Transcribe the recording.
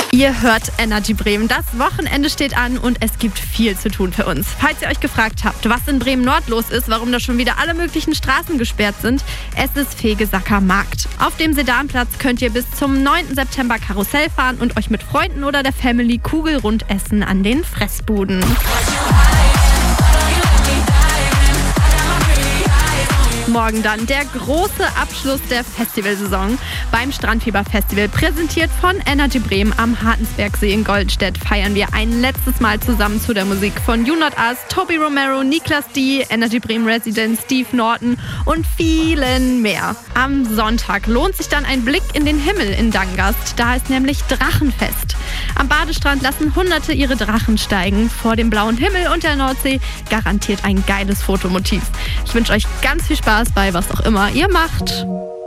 Ihr hört Energy Bremen. Das Wochenende steht an und es gibt viel zu tun für uns. Falls ihr euch gefragt habt, was in Bremen-Nord los ist, warum da schon wieder alle möglichen Straßen gesperrt sind, es ist Fegesacker Markt. Auf dem Sedanplatz könnt ihr bis zum 9. September Karussell fahren und euch mit Freunden oder der Family kugelrund essen an den Fressbuden. Morgen dann der große Abschluss der Festivalsaison beim Strandfieber-Festival. Präsentiert von Energy Bremen am Hartensbergsee in Goldstedt feiern wir ein letztes Mal zusammen zu der Musik von You Not Us, Toby Romero, Niklas D., Energy Bremen Resident, Steve Norton und vielen mehr. Am Sonntag lohnt sich dann ein Blick in den Himmel in Dangast. Da ist nämlich Drachenfest. Am Badestrand lassen Hunderte ihre Drachen steigen. Vor dem blauen Himmel und der Nordsee garantiert ein geiles Fotomotiv. Ich wünsche euch ganz viel Spaß bei was auch immer ihr macht.